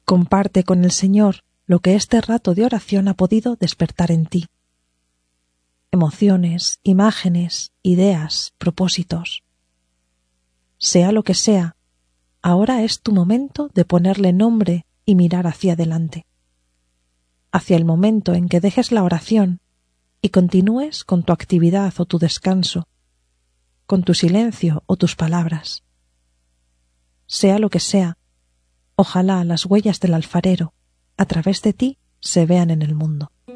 Comparte con el Señor lo que este rato de oración ha podido despertar en ti. Emociones, imágenes, ideas, propósitos. Sea lo que sea, ahora es tu momento de ponerle nombre y mirar hacia adelante, hacia el momento en que dejes la oración y continúes con tu actividad o tu descanso, con tu silencio o tus palabras. Sea lo que sea, ojalá las huellas del alfarero a través de ti se vean en el mundo.